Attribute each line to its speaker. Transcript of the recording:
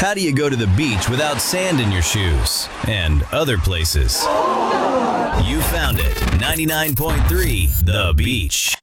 Speaker 1: How do you go to the beach without sand in your shoes? And other places. You found it. 99.3 The Beach.